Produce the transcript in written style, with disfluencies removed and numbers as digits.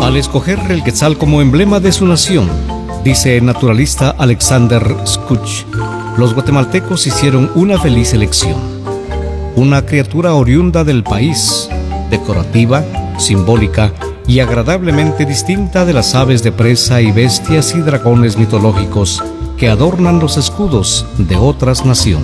al escoger el quetzal como emblema de su nación, dice el naturalista Alexander Skuch, los guatemaltecos hicieron una feliz elección. Una criatura oriunda del país, decorativa, simbólica y agradablemente distinta de las aves de presa y bestias y dragones mitológicos que adornan los escudos de otras naciones.